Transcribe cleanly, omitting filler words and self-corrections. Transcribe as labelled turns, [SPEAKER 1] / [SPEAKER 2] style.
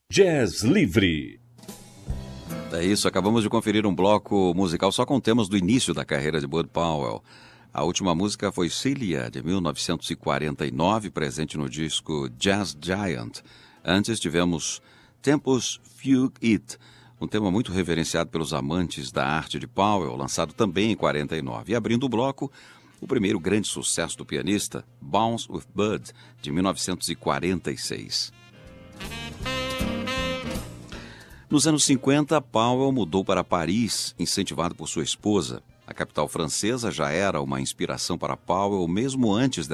[SPEAKER 1] Jazz Livre.
[SPEAKER 2] É isso, acabamos de conferir um bloco musical só com temas do início da carreira de Bud Powell. A última música foi Celia, de 1949, presente no disco Jazz Giant. Antes tivemos Tempus Fugit It, um tema muito reverenciado pelos amantes da arte de Powell, lançado também em 49. E abrindo o bloco, o primeiro grande sucesso do pianista, Bounce with Bud, de 1946. Nos anos 50, Powell mudou para Paris, incentivado por sua esposa. A capital francesa já era uma inspiração para Powell mesmo antes